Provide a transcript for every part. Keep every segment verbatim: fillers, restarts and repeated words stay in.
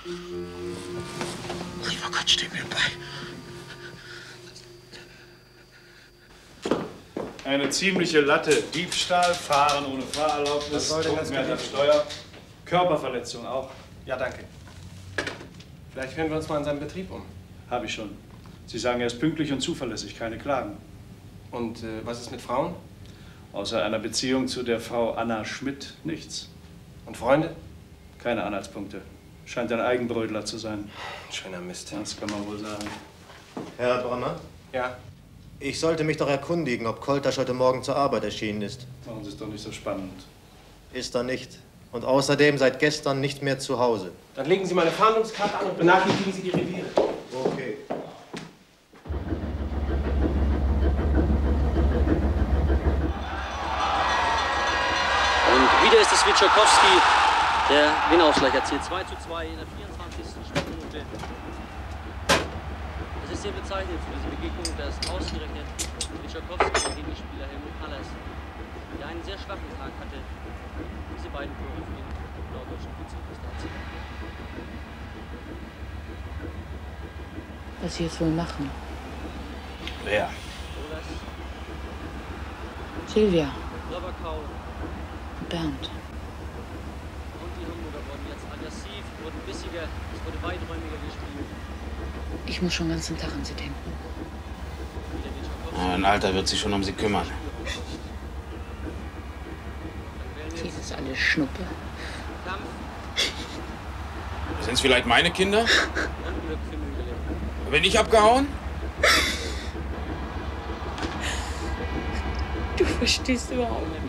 Lieber Gott, steh mir bei. Eine ziemliche Latte. Diebstahl, Fahren ohne Fahrerlaubnis, Steuer, Körperverletzung auch. Ja, danke. Vielleicht hören wir uns mal in seinem Betrieb um. Habe ich schon. Sie sagen, er ist pünktlich und zuverlässig, keine Klagen. Und äh, was ist mit Frauen? Außer einer Beziehung zu der Frau Anna Schmidt nichts. Und Freunde? Keine Anhaltspunkte. Scheint ein Eigenbrötler zu sein. Schöner Mist. Das kann man wohl sagen. Herr Brammer? Ja? Ich sollte mich doch erkundigen, ob Koltasch heute Morgen zur Arbeit erschienen ist. Machen Sie es doch nicht so spannend. Ist er nicht. Und außerdem seit gestern nicht mehr zu Hause. Dann legen Sie mal eine Fahndungskarte an und benachrichtigen Sie die Reviere. Okay. Und wieder ist es Witschakowski, der den Ausgleich erzielt. zwei zu zwei in der vierundzwanzigsten Spielminute. Es ist sehr bezeichnend für diese Begegnung, dass ausgerechnet Witschakowski, der Gegenspieler Helmut Hallers, der einen sehr schwachen Tag hatte, diese beiden Tore für den norddeutschen Vizemeister erzielt. Was sie jetzt wohl machen? Wer? Silvia. Slowakau. Bernd. Und die Hamburger wurden jetzt aggressiv, wurden bissiger, es wurde weiträumiger gespielt. Ich muss schon den ganzen Tag an sie denken. Ein Alter wird sich schon um sie kümmern. Sie ist alles Schnuppe. Sind es vielleicht meine Kinder? Bin ich abgehauen? Du verstehst überhaupt nicht.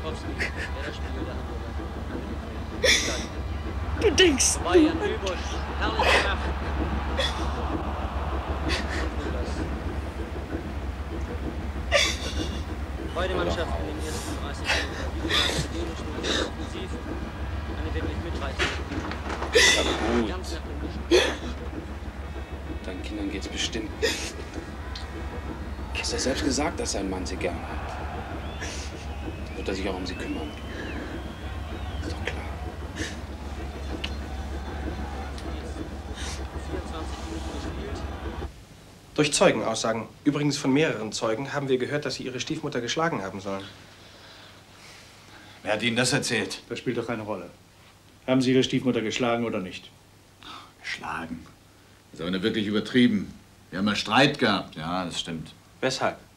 Du denkst nur. Beide Mannschaften in den ersten dreißig Minuten offensiv eine wirklich mitreißende. Aber gut. Deinen Kindern geht's bestimmt. Du hast ja selbst gesagt, dass sein Mann sie gern hat. Dann wird er sich auch um sie kümmern. Ist doch klar. vierundzwanzig Minuten gespielt. Durch Zeugenaussagen, übrigens von mehreren Zeugen, haben wir gehört, dass Sie Ihre Stiefmutter geschlagen haben sollen. Wer hat Ihnen das erzählt? Das spielt doch keine Rolle. Haben Sie Ihre Stiefmutter geschlagen oder nicht? Geschlagen? Das ist aber nicht wirklich übertrieben. Wir haben mal Streit gehabt. Ja, das stimmt. Weshalb?